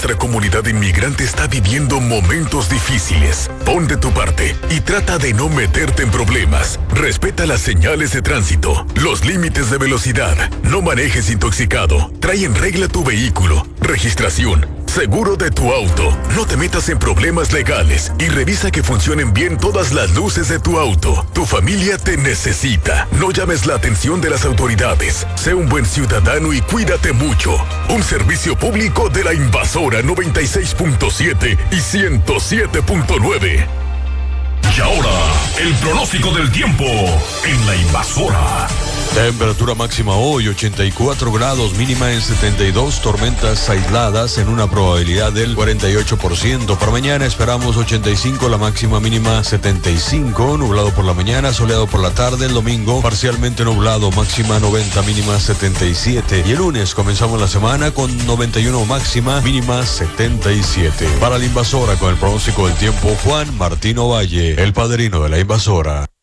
nuestra comunidad inmigrante está viviendo momentos difíciles. Pon de tu parte y trata de no meterte en problemas. Respeta las señales de tránsito, los límites de velocidad. No manejes intoxicado. Trae en regla tu vehículo, registración, seguro de tu auto. No te metas en problemas legales y revisa que funcionen bien todas las luces de tu auto. Tu familia te necesita. No llames la atención de las autoridades. Sé un buen ciudadano y cuídate mucho. Un servicio público de la Invasora 96.7 y 107.9. Y ahora, el pronóstico del tiempo en la Invasora. Temperatura máxima hoy 84 grados, mínima en 72, tormentas aisladas en una probabilidad del 48%. Para mañana esperamos 85, la máxima mínima 75, nublado por la mañana, soleado por la tarde. El domingo parcialmente nublado, máxima 90, mínima 77. Y el lunes comenzamos la semana con 91 máxima, mínima 77. Para la Invasora con el pronóstico del tiempo, Juan Martino Valle, el padrino de la Invasora.